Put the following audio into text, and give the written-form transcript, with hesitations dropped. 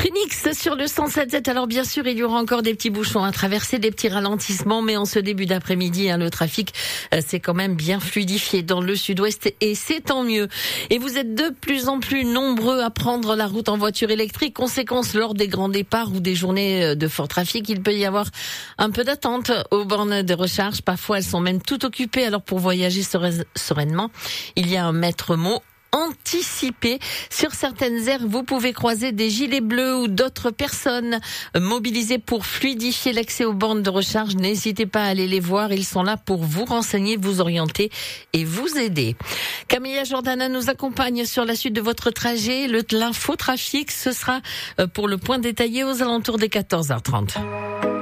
Phoenix sur le 107.7. Alors bien sûr, il y aura encore des petits bouchons à traverser, des petits ralentissements, mais en ce début d'après-midi, le trafic c'est quand même bien fluidifié dans le sud-ouest et c'est tant mieux. Et vous êtes de plus en plus nombreux à prendre la route en voiture électrique. Conséquence, lors des grands départs ou des journées de fort trafic, il peut y avoir un peu d'attente aux bornes de recharge. Parfois, elles sont même toutes occupées. Alors pour voyager sereinement, il y a un maître mot: anticiper. Sur certaines aires, vous pouvez croiser des gilets bleus ou d'autres personnes mobilisées pour fluidifier l'accès aux bornes de recharge. N'hésitez pas à aller les voir. Ils sont là pour vous renseigner, vous orienter et vous aider. Camilla Jordana nous accompagne sur la suite de votre trajet. L'infotrafic, ce sera pour le point détaillé aux alentours des 14h30.